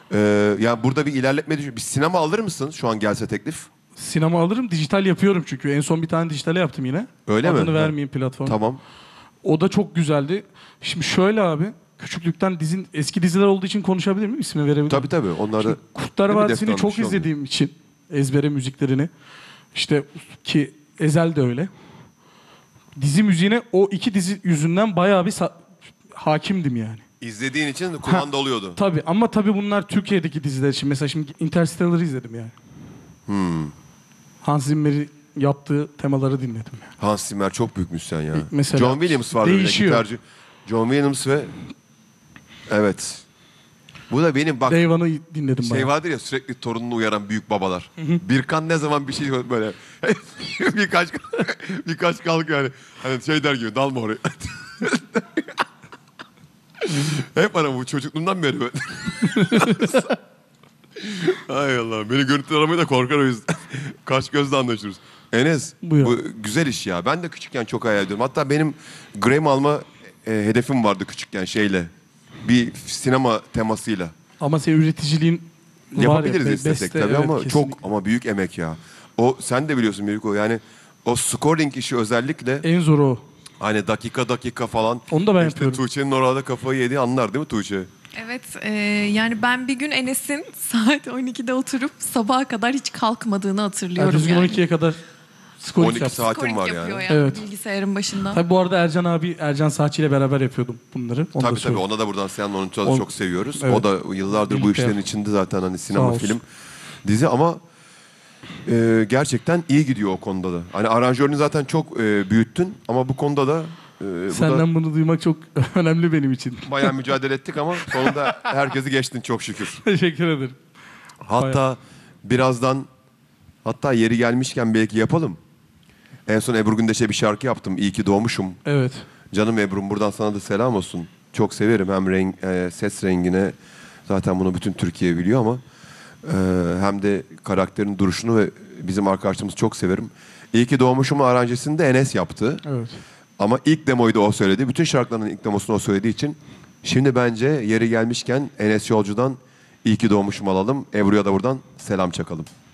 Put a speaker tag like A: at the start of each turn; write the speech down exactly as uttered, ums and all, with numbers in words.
A: Ee, yani burada bir ilerletme düşün. Bir sinema alır mısın şu an gelse teklif?
B: Sinema alırım. Dijital yapıyorum çünkü. En son bir tane dijitale yaptım yine.
A: Öyle mi?
B: Adını
A: Ha.
B: vermeyeyim platform.
A: Tamam.
B: O da çok güzeldi. Şimdi şöyle abi. Küçüklükten dizin eski diziler olduğu için konuşabilir miyim? İsmi verebilir miyim?
A: Tabii tabii. Onları
B: Şimdi Kurtlar
A: Değil mi?
B: Vadisi'ni
A: Defter
B: çok
A: almış,
B: izlediğim için ezbere müziklerini işte ki Ezel de öyle. Dizi müziğine o iki dizi yüzünden bayağı bir sa- hakimdim yani.
A: İzlediğin için kumanda oluyordu.
B: Tabii ama tabii bunlar Türkiye'deki diziler için. Mesela şimdi Interstellar'ı izledim yani.
A: Hmm.
B: Hans Zimmer'i yaptığı temaları dinledim yani.
A: Hans Zimmer çok büyük müzisyen ya.
B: Mesela
A: John Williams vardı. bir de
B: değişiyor.
A: gitarcı. John Williams ve evet. Bu da benim bak
B: Dayvan'ı dinledim
A: şey
B: bayağı.
A: vardır ya sürekli torununu uyaran büyük babalar. Birkan ne zaman bir şey böyle birkaç birkaç kalk yani. Hani şey der gibi dalma oraya. Hep bana bu çocukluğumdan beri böyle. Hay Allah. Beni görüntü aramayı da korkar o yüzden. Kaş gözle anlaşırız. Enes
B: Buyur.
A: bu güzel iş ya. Ben de küçükken çok hayal ediyorum. Hatta benim Grammy alma e, hedefim vardı küçükken şeyle. Bir sinema temasıyla.
B: Ama senin üreticiliğin var
A: Yapabiliriz
B: ya, be-
A: istesek
B: beste,
A: tabii
B: evet,
A: ama
B: kesinlikle.
A: çok ama büyük emek ya. O sen de biliyorsun Mirko yani o scoring işi özellikle
B: En zoru o.
A: hani dakika dakika falan.
B: Onu da ben
A: işte
B: yapıyorum.
A: Tuğçe'nin orada kafayı yediği anlar değil mi Tuğçe?
C: Evet, e, yani ben bir gün Enes'in saat on ikide oturup sabaha kadar hiç kalkmadığını hatırlıyorum.
B: Ertesi gün
C: yani.
B: on ikiye kadar scoring
A: on iki
B: yaptım.
A: saatim
C: Scoring
A: var
C: yapıyor
A: yani.
C: yani
B: Evet.
C: bilgisayarın başında.
B: Tabii bu arada Ercan abi, Ercan Saatçi ile beraber yapıyordum bunları. Onu da
A: Tabii tabii
B: söyleyeyim.
A: ona da buradan Selam Onuncu'da
B: On-
A: çok seviyoruz.
B: Evet.
A: O da yıllardır bu
B: Birlikte
A: işlerin
B: yap-
A: içinde zaten hani
B: Sağ
A: sinema,
B: olsun.
A: film, dizi ama e, gerçekten iyi gidiyor o konuda da. Hani aranjörünü zaten çok e, büyüttün ama bu konuda da e, bu da
B: Senden bunu duymak çok önemli benim için.
A: bayağı mücadele ettik ama sonunda herkesi geçtin çok şükür.
B: Teşekkür ederim.
A: Hatta birazdan hatta yeri gelmişken belki yapalım. En son Ebru Gündeş'e bir şarkı yaptım. İyi ki doğmuşum.
B: Evet.
A: Canım Ebru'm buradan sana da selam olsun. Çok severim hem renk, e, ses rengine zaten bunu bütün Türkiye biliyor ama e, hem de karakterin duruşunu ve bizim arkadaşlarımızı çok severim. İyi ki doğmuşumun aranjesini de Enes yaptı.
B: Evet.
A: Ama ilk demoyu da o söyledi. Bütün şarkıların ilk demosunu o söylediği için şimdi bence yeri gelmişken Enes Yolcu'dan İyi ki doğmuşum alalım. Ebru'ya da buradan selam çakalım.